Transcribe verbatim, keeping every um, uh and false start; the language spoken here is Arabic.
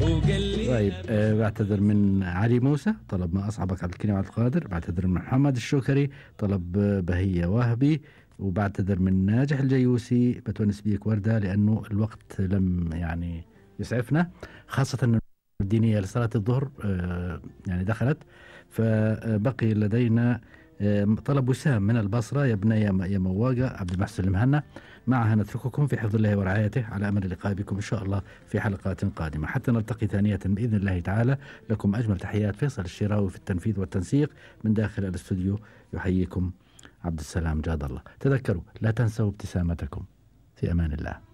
وقال لي طيب آه بعتذر من علي موسى طلب ما أصعبك عبد الكريم عبد القادر، بعتذر من محمد الشوكري طلب آه، بهية وهبي، وبعتذر من ناجح الجيوسي بتونس بيك وردة لأنه الوقت لم يعني يسعفنا، خاصة أن الدينية لصلاة الظهر آه يعني دخلت، فبقي لدينا آه، طلب وسام من البصرة يا ابني يا م- يا مواقة عبد المحسن المهنا. معها نترككم في حفظ الله ورعايته على أمل اللقاء بكم إن شاء الله في حلقات قادمة حتى نلتقي ثانية بإذن الله تعالى. لكم أجمل تحيات فيصل الشراوي في التنفيذ والتنسيق من داخل الاستوديو، يحييكم عبد السلام جاد الله. تذكروا لا تنسوا ابتسامتكم. في أمان الله.